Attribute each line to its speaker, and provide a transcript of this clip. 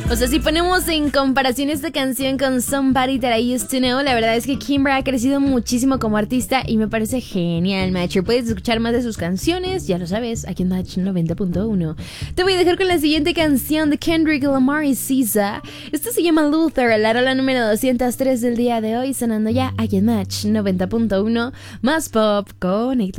Speaker 1: O sea, si ponemos en comparación esta canción con Somebody That I Used to Know, la verdad es que Kimbra ha crecido muchísimo como artista y me parece genial, Matcher. Puedes escuchar más de sus canciones, ya lo sabes, aquí en Match 90.1. Te voy a dejar con la siguiente canción de Kendrick Lamar y SZA. Esta se llama Luther, la rola número 203 del día de hoy, sonando ya aquí en Match 90.1. Más pop con